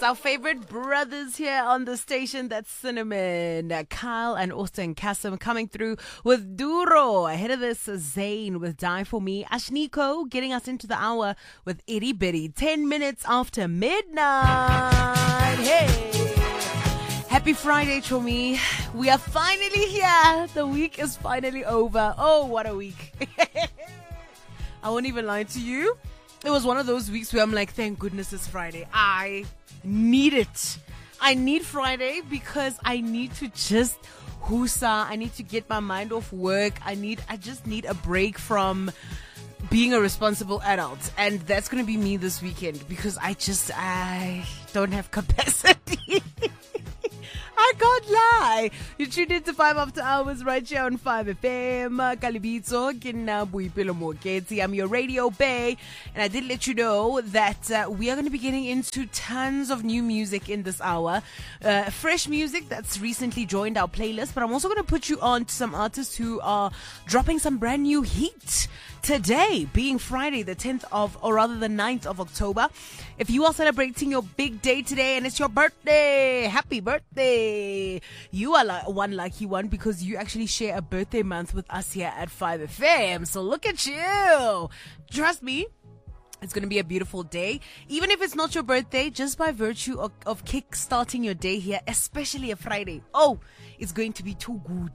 It's our favorite brothers here on the station. That's Cinnamon, Kyle, and Austin Kasim coming through with Duro. Ahead of this, Zayn with Die For Me. Ashniko getting us into the hour with Itty Bitty. 10 minutes after midnight. Hey! Happy Friday, Chomi. We are finally here. The week is finally over. Oh, what a week. I won't even lie to you. It was one of those weeks where I'm like, thank goodness it's Friday. I need it. I need Friday because I need to just hoosa. I need to get my mind off work. I just need a break from being a responsible adult. And that's going to be me this weekend because I don't have capacity. I can't lie. You tuned into 5 After Hours right here on 5FM. Kalibitso, Kina Buipilo Moketi. I'm your radio bae. And I did let you know that we are going to be getting into tons of new music in this hour. Fresh music that's recently joined our playlist. But I'm also going to put you on to some artists who are dropping some brand new heat. Today, being Friday, the 9th of October. If you are celebrating your big day today and it's your birthday, happy birthday. You are one lucky one because you actually share a birthday month with us here at 5FM. So look at you. Trust me. It's going to be a beautiful day. Even if it's not your birthday, just by virtue of kick-starting your day here, especially a Friday. Oh, it's going to be too good.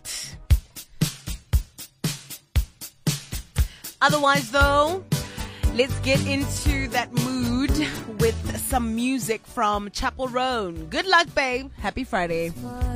Otherwise, though, let's get into that mood with some music from Chapel Roan. Good luck, babe. Happy Friday.